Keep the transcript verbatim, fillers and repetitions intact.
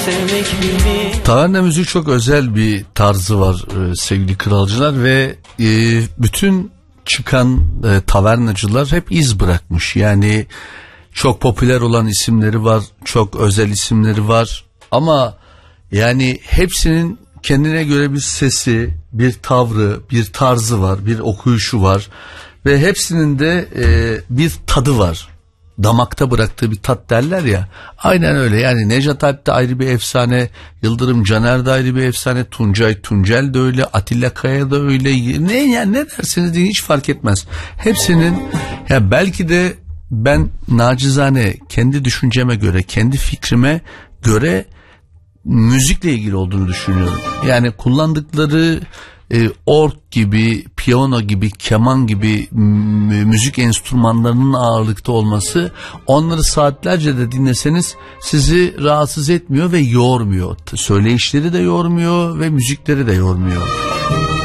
Taverna müziği çok özel bir tarzı var e, sevgili kralcılar ve e, bütün çıkan e, tavernacılar hep iz bırakmış. Yani çok popüler olan isimleri var, çok özel isimleri var ama yani hepsinin kendine göre bir sesi, bir tavrı, bir tarzı var, bir okuyuşu var ve hepsinin de e, bir tadı var. Damakta bıraktığı bir tat derler ya, aynen öyle. Yani Nejat Alp de ayrı bir efsane, Yıldırım Caner de ayrı bir efsane, Tuncay Tuncel de öyle, Atilla Kaya da öyle. Ne yani, ne derseniz deyin hiç fark etmez. Hepsinin ya belki de ben nacizane kendi düşünceme göre, kendi fikrime göre müzikle ilgili olduğunu düşünüyorum. Yani kullandıkları e, org gibi, piyano gibi, keman gibi m- müzik enstrümanlarının ağırlıkta olması, onları saatlerce de dinleseniz sizi rahatsız etmiyor ve yormuyor. Söyleyişleri de yormuyor ve müzikleri de yormuyor.